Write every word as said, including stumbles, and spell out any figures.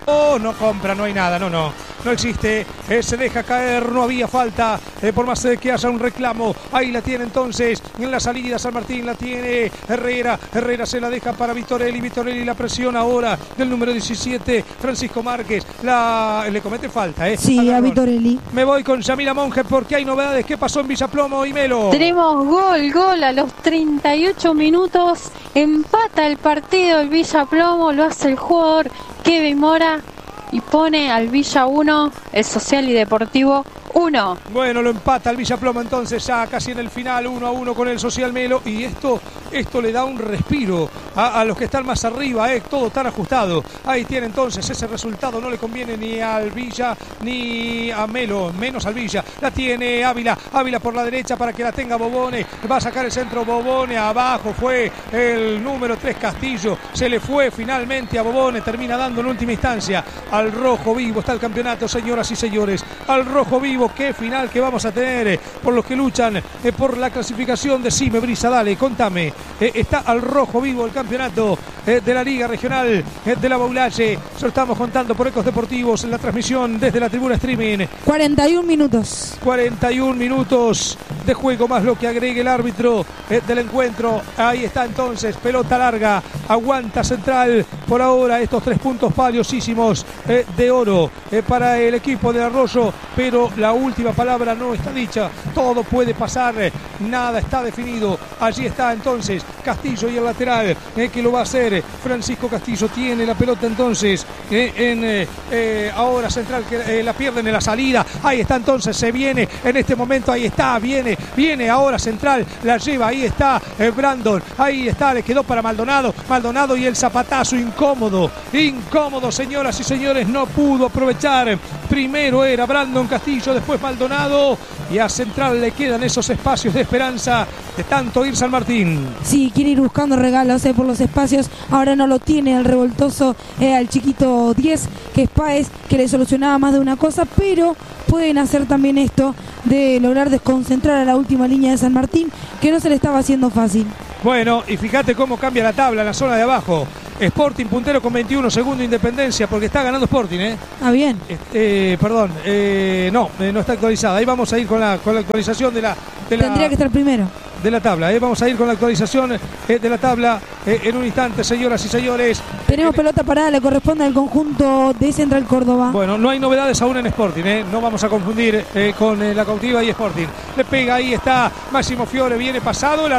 Oh, no compra, no hay nada, no, no, no existe, eh, se deja caer, no había falta, eh, por más eh, que haya un reclamo, ahí la tiene entonces, en la salida San Martín la tiene Herrera, Herrera se la deja para Vittorelli, Vittorelli la presión ahora del número diecisiete, Francisco Márquez, la le comete falta, eh. Sí, a Vittorelli. Me voy con Yamila Monge porque hay novedades, ¿qué pasó en Villaplomo y Melo? Tenemos gol, gol a los treinta y ocho minutos, empata el partido el Villaplomo, lo hace el jugador Kevin Mora y pone al Villa uno, el Social y Deportivo uno. Bueno, lo empata el Villaplomo entonces ya casi en el final, uno a uno con el Social Melo, y esto, esto le da un respiro a, a los que están más arriba, eh, todo tan ajustado. Ahí tiene entonces ese resultado, no le conviene ni al Villa ni a Melo, menos al Villa. La tiene Ávila, Ávila por la derecha para que la tenga Bobone, va a sacar el centro Bobone, abajo fue el número tres Castillo, se le fue finalmente a Bobone, termina dando en última instancia al rojo vivo. Está el campeonato, señoras y señores, al rojo vivo. Qué final que vamos a tener eh, por los que luchan eh, por la clasificación. Decime, Brisa, dale, contame. Eh, está al rojo vivo el campeonato eh, de la Liga Regional eh, de la Baulalle. Lo estamos contando por Ecos Deportivos en la transmisión desde la tribuna streaming. cuarenta y un minutos. cuarenta y un minutos de juego más lo que agregue el árbitro eh, del encuentro. Ahí está entonces, pelota larga, aguanta Central por ahora estos tres puntos valiosísimos eh, de oro eh, para el equipo de Arroyo, pero la última palabra no está dicha, todo puede pasar, eh, nada está definido. Allí está entonces Castillo y el lateral eh, que lo va a hacer Francisco Castillo, tiene la pelota entonces eh, en eh, eh, ahora Central que eh, la pierden en la salida. Ahí está entonces, se viene en este momento, ahí está, viene, viene ahora Central, la lleva, ahí está eh, Brandon, ahí está, le quedó para Maldonado, Maldonado y el zapatazo incómodo, incómodo, señoras y señores, no pudo aprovechar. Primero era Brandon Castillo, después Maldonado, y a Central le quedan esos espacios de esperanza de tanto ir San Martín. Sí, quiere ir buscando regalos eh, por los espacios, ahora no lo tiene el revoltoso eh, al chiquito diez, que es Páez, que le solucionaba más de una cosa, pero pueden hacer también esto de lograr desconcentrar a la última línea de San Martín, que no se le estaba haciendo fácil. Bueno, y fíjate cómo cambia la tabla en la zona de abajo. Sporting puntero con veintiuno, segundo Independencia, porque está ganando Sporting, ¿eh? Ah, bien. Eh, perdón, eh, no, eh, no está actualizada. Ahí vamos a ir con la, con la actualización de la, de la... Tendría que estar primero. De la tabla, eh. Vamos a ir con la actualización eh, de la tabla eh, en un instante, señoras y señores. Tenemos eh, pelota parada, le corresponde al conjunto de Central Córdoba. Bueno, no hay novedades aún en Sporting, eh. No vamos a confundir eh, con eh, la Cautiva y Sporting. Le pega, ahí está Máximo Fiore, viene pasado. La